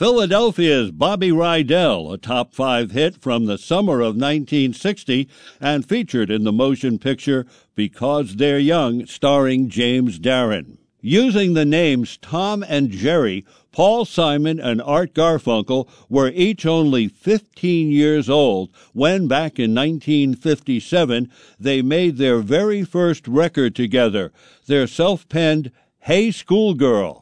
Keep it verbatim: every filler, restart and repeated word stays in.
Philadelphia's Bobby Rydell, a top five hit from the summer of nineteen sixty and featured in the motion picture Because They're Young, starring James Darren. Using the names Tom and Jerry, Paul Simon and Art Garfunkel were each only fifteen years old when, back in nineteen fifty-seven, they made their very first record together, their self-penned Hey Schoolgirl.